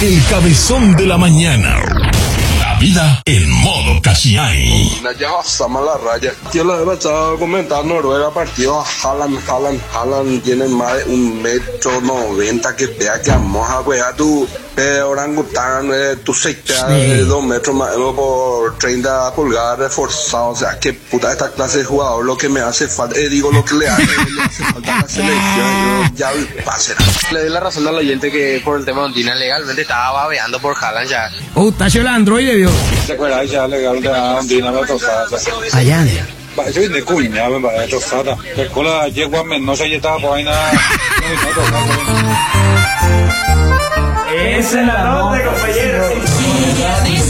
El cabezón de la mañana. La vida en modo Cachiay. Ya pasamos la raya. Yo la verdad estaba comentando Noruega partido a Haaland tiene más de 1,90 m que pega que moja, wea, tu orangután, tu secta de 2 metros más por 30 pulgadas reforzado. O sea, que puta esta clase de jugador lo que me hace falta, digo lo que le hace falta a la selección, yo ya pase. Le doy la razón al oyente que por el tema de Ondina legalmente estaba babeando por Haaland ya. Está el Android, vio. ¿Se acuerdan ya legalmente a Ondina me tosada? Allá, Yo vine cuña, me parece tosada. Que cola yegua no se estaba por ahí nada. Esa es la nota, compañeros.